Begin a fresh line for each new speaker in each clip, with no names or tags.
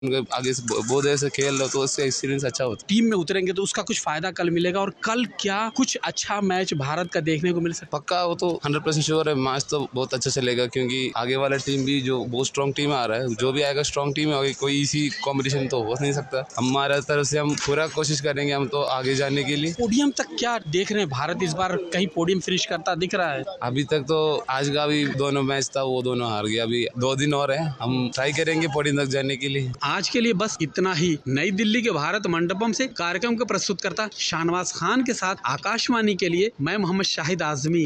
उनके आगे से बहुत देर से खेल रहे हो तो उससे एक्सपीरियंस अच्छा होता है।
टीम में उतरेंगे तो उसका कुछ फायदा कल मिलेगा, और कल क्या कुछ अच्छा मैच भारत का देखने को मिल सकता
पक्का वो तो 100% श्योर है, मैच तो बहुत अच्छा चलेगा क्योंकि आगे वाला टीम भी जो बहुत स्ट्रॉन्ग टीम आ रहा है, जो भी आएगा स्ट्रॉन्ग टीम है, कोई इसी कंपटीशन तो हो नहीं सकता। हमारे तरफ से हम पूरा कोशिश करेंगे हम तो आगे जाने के लिए।
पोडियम तक क्या देख रहे हैं, भारत इस बार कहीं पोडियम फिनिश करता दिख रहा है?
अभी तक तो आज का भी दोनों मैच था वो दोनों हार गया, अभी 2 दिन और है, हम ट्राई करेंगे पोडियम तक जाने के लिए।
आज के लिए बस इतना ही। नई दिल्ली के भारत मंडपम से कार्यक्रम को प्रस्तुत करता शाहनवाज खान के साथ आकाशवाणी के लिए मैं मोहम्मद शाहिद आजमी।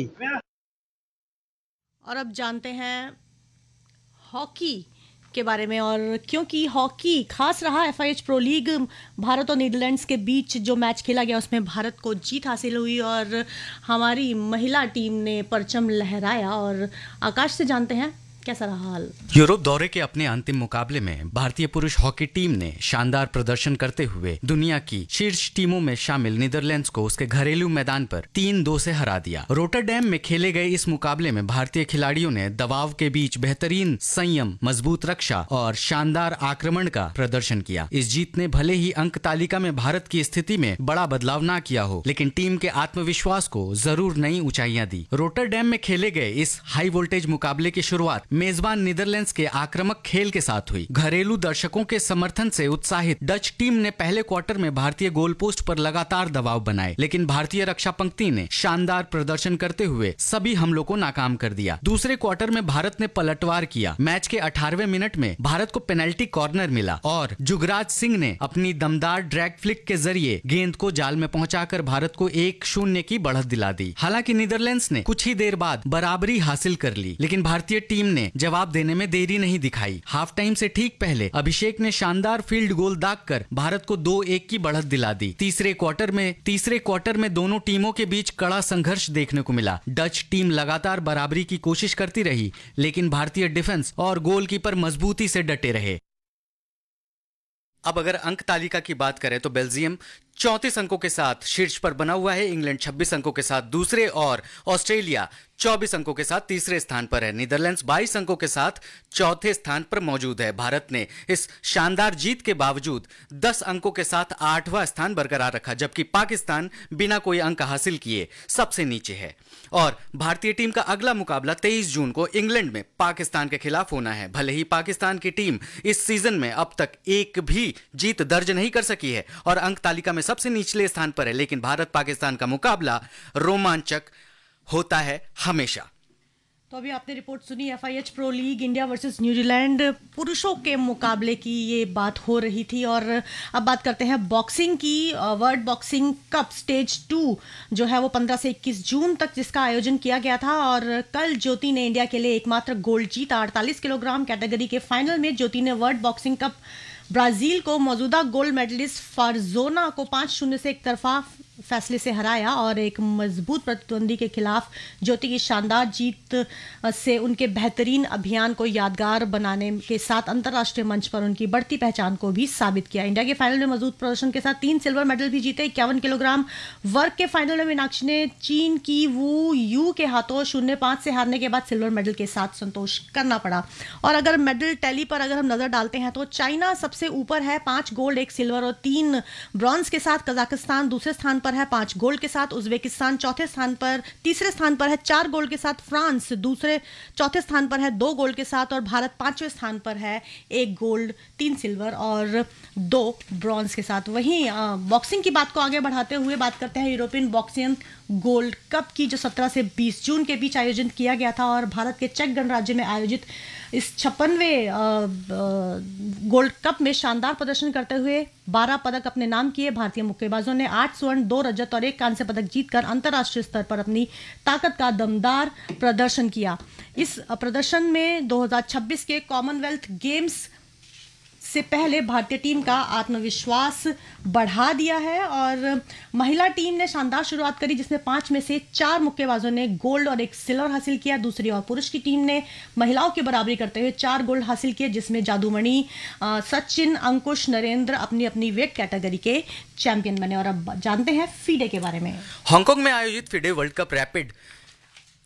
और अब जानते हैं हॉकी के बारे में, और क्योंकि हॉकी खास रहा FIH प्रो लीग भारत और नीदरलैंड्स के बीच जो मैच खेला गया उसमें भारत को जीत हासिल हुई और हमारी महिला टीम ने परचम लहराया। और आकाश से जानते हैं कैसा रहा हाल।
यूरोप दौरे के अपने अंतिम मुकाबले में भारतीय पुरुष हॉकी टीम ने शानदार प्रदर्शन करते हुए दुनिया की शीर्ष टीमों में शामिल नीदरलैंड्स को उसके घरेलू मैदान पर 3-2 से हरा दिया। रोटरडैम में खेले गए इस मुकाबले में भारतीय खिलाड़ियों ने दबाव के बीच बेहतरीन संयम, मजबूत रक्षा और शानदार आक्रमण का प्रदर्शन किया। इस जीत ने भले ही अंक तालिका में भारत की स्थिति में बड़ा बदलाव ना किया हो, लेकिन टीम के आत्मविश्वास को जरूर नई ऊंचाइयां दी। रोटरडैम में खेले गए इस हाई वोल्टेज मुकाबले की शुरुआत मेजबान नीदरलैंड्स के आक्रामक खेल के साथ हुई। घरेलू दर्शकों के समर्थन से उत्साहित डच टीम ने पहले क्वार्टर में भारतीय गोल पोस्ट पर लगातार दबाव बनाए, लेकिन भारतीय रक्षा पंक्ति ने शानदार प्रदर्शन करते हुए सभी हमलों को नाकाम कर दिया। दूसरे क्वार्टर में भारत ने पलटवार किया। मैच के 18वें मिनट में भारत को पेनल्टी कॉर्नर मिला और जुगराज सिंह ने अपनी दमदार ड्रैग फ्लिक के जरिए गेंद को जाल में पहुंचाकर भारत को 1-0 की बढ़त दिला दी। हालांकि नीदरलैंड्स ने कुछ ही देर बाद बराबरी हासिल कर ली, लेकिन भारतीय टीम ने जवाब देने में देरी नहीं दिखाई। हाफ टाइम से ठीक पहले अभिषेक ने शानदार फील्ड गोल दागकर भारत को 2-1 की बढ़त दिला दी। तीसरे क्वार्टर में दोनों टीमों के बीच कड़ा संघर्ष देखने को मिला। डच टीम लगातार बराबरी की कोशिश करती रही, लेकिन भारतीय डिफेंस और गोलकीपर मजबूती से डटे रहे। अब अगर अंक तालिका की बात करें तो बेल्जियम 34 अंकों के साथ शीर्ष पर बना हुआ है, इंग्लैंड 26 अंकों के साथ दूसरे और ऑस्ट्रेलिया 24 अंकों के साथ तीसरे स्थान पर है। नीदरलैंड्स 22 अंकों के साथ चौथे स्थान पर मौजूद है। भारत ने इस शानदार जीत के बावजूद 10 अंकों के साथ 8वां स्थान बरकरार रखा, जबकि पाकिस्तान बिना कोई अंक हासिल किए सबसे नीचे है। और भारतीय टीम का अगला मुकाबला 23 जून को इंग्लैंड में पाकिस्तान के खिलाफ होना है। भले ही पाकिस्तान की टीम इस सीजन में अब तक एक भी जीत दर्ज नहीं कर सकी है और अंक तालिका में सबसे निचले स्थान पर है, लेकिन भारत पाकिस्तान का मुकाबला रोमांचक होता है हमेशा।
तो अभी आपने रिपोर्ट सुनी FIH pro league India versus New Zealand पुरुषों के मुकाबले की, ये बात हो रही थी। और अब बात करते हैं बॉक्सिंग की। वर्ल्ड बॉक्सिंग कप स्टेज 2 जो है वो 15 से 21 जून तक जिसका आयोजन किया गया था, और कल ज्योति ने इंडिया के लिए एकमात्र गोल्ड जीता। 48 किलोग्राम कैटेगरी के फाइनल में ज्योति ने वर्ल्ड बॉक्सिंग कप ब्राजील को मौजूदा गोल्ड मेडलिस्ट फारजोना को 5-0 से एक तरफा फैसले से हराया और एक मजबूत प्रतिद्वंदी के खिलाफ ज्योति की शानदार जीत से उनके बेहतरीन अभियान को यादगार बनाने के साथ अंतर्राष्ट्रीय मंच पर उनकी बढ़ती पहचान को भी साबित किया। इंडिया के फाइनल में मजबूत प्रदर्शन के साथ 3 सिल्वर मेडल भी जीते। 51 किलोग्राम वर्ग के फाइनल में मीनाक्षी ने चीन की वू यू के हाथों 0-5 से हारने के बाद सिल्वर मेडल के साथ संतोष करना पड़ा। और अगर मेडल टैली पर अगर हम नजर डालते हैं तो चाइना सबसे ऊपर है 5 गोल्ड 1 सिल्वर और 3 ब्रॉन्ज के साथ। कजाकिस्तान दूसरे स्थान पर है 5 गोल्ड के साथ। उज्बेकिस्तान तीसरे स्थान पर है 4 गोल्ड के साथ। फ्रांस चौथे स्थान पर है 2 गोल्ड के साथ। और भारत 5वें स्थान पर है 1 गोल्ड 3 सिल्वर और 2 ब्रॉन्ज के साथ। वहीं बॉक्सिंग की बात को आगे बढ़ाते हुए बात करते हैं यूरोपियन बॉक्सिंग गोल्ड कप की, जो 17 से 20 जून के बीच आयोजित किया गया था। और भारत के चेक गणराज्य में आयोजित इस 56वें गोल्ड कप में शानदार प्रदर्शन करते हुए 12 पदक अपने नाम किए। भारतीय मुक्केबाजों ने 8 स्वर्ण 2 रजत और 1 कांस्य पदक जीतकर अंतर्राष्ट्रीय स्तर पर अपनी ताकत का दमदार प्रदर्शन किया। इस प्रदर्शन में 2026 के कॉमनवेल्थ गेम्स से पहले भारतीय टीम का आत्मविश्वास बढ़ा दिया है। और महिला टीम ने शानदार शुरुआत करी, जिसमें 5 में से 4 मुक्केबाजों ने गोल्ड और 1 सिल्वर हासिल किया। दूसरी और पुरुष की टीम ने महिलाओं की बराबरी करते हुए 4 गोल्ड हासिल किए, जिसमें जादूमणि सचिन, अंकुश, नरेंद्र अपनी अपनी वेट कैटेगरी के चैंपियन बने। और अब जानते हैं फीडे के बारे में।
हांगकांग में आयोजित FIDE world cup rapid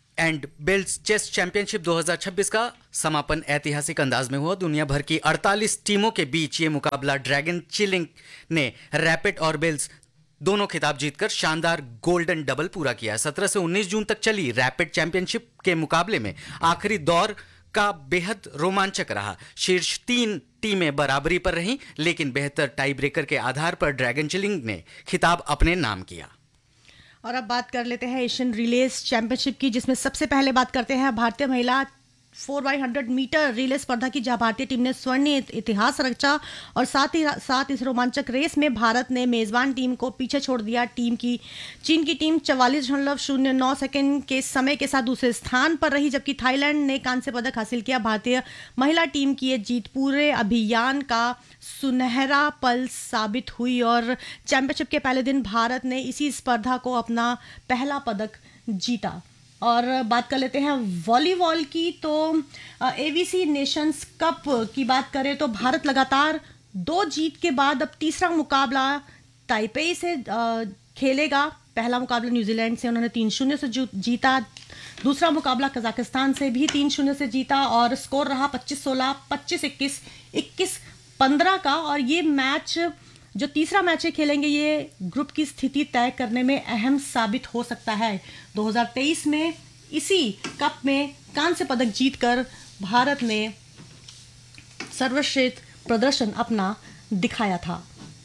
and belts chess championship 2026 का समापन ऐतिहासिक अंदाज में हुआ। दुनिया भर की 48 टीमों के बीच ये मुकाबला ड्रैगन चिलिंग ने रैपिड और बेल्स दोनों खिताब जीतकर शानदार गोल्डन डबल पूरा किया। 17 से 19 जून तक चली रैपिड चैंपियनशिप के मुकाबले में आखिरी दौर का बेहद रोमांचक रहा। शीर्ष 3 टीमें बराबरी पर रहीं, लेकिन बेहतर टाई ब्रेकर के आधार पर ड्रैगन चिलिंग ने खिताब अपने नाम किया।
और अब बात कर लेते हैं एशियन रिलेज चैंपियनशिप की, जिसमें सबसे पहले बात करते हैं भारतीय महिला 4x100 मीटर रिले स्पर्धा की, जहां भारतीय टीम ने स्वर्ण इतिहास रचा और साथ ही साथ इस रोमांचक रेस में भारत ने मेजबान टीम को पीछे छोड़ दिया। चीन की टीम 44.09 सेकंड के समय के साथ दूसरे स्थान पर रही, जबकि थाईलैंड ने कांस्य पदक हासिल किया। भारतीय महिला टीम की ये जीत पूरे अभियान का सुनहरा पल साबित हुई और चैंपियनशिप के पहले दिन भारत ने इसी स्पर्धा को अपना पहला पदक जीता। और बात कर लेते हैं वॉलीबॉल की, तो एवीसी नेशंस कप की बात करें तो भारत लगातार 2 जीत के बाद अब तीसरा मुकाबला ताइपेई से खेलेगा। पहला मुकाबला न्यूजीलैंड से उन्होंने 3-0 से जीता, दूसरा मुकाबला कजाकिस्तान से भी 3-0 से जीता और स्कोर रहा 25-16, 25-21, 21-15 का। और ये मैच जो तीसरा मैच है खेलेंगे, ये ग्रुप की स्थिति तय करने में अहम साबित हो सकता है। 2023 में इसी कप में कांस्य पदक जीतकर भारत ने सर्वश्रेष्ठ प्रदर्शन अपना दिखाया था।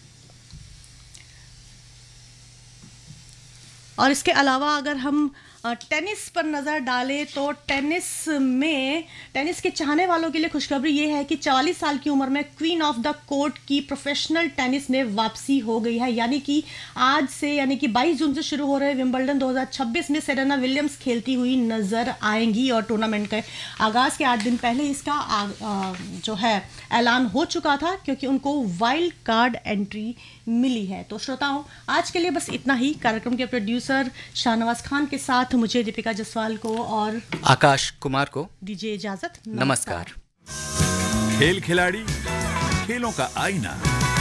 और इसके अलावा अगर हम टेनिस पर नज़र डालें तो टेनिस के चाहने वालों के लिए खुशखबरी ये है कि 44 साल की उम्र में क्वीन ऑफ द कोर्ट की प्रोफेशनल टेनिस में वापसी हो गई है। यानी कि आज से, यानी कि 22 जून से शुरू हो रहे विंबलडन 2026 में सेरेना विलियम्स खेलती हुई नजर आएंगी। और टूर्नामेंट के आगाज के 8 दिन पहले इसका जो है ऐलान हो चुका था, क्योंकि उनको वाइल्ड कार्ड एंट्री मिली है। तो श्रोताओं, आज के लिए बस इतना ही। कार्यक्रम के प्रोड्यूसर शाहनवाज खान के साथ मुझे दीपिका जसवाल को और
आकाश कुमार को
दीजिए इजाजत।
नमस्कार।
खेल खिलाड़ी, खेलों का आईना।